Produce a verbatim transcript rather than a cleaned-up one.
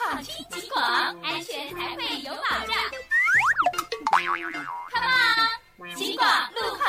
放轻警广，安全才会有保障。Come on， 警广路况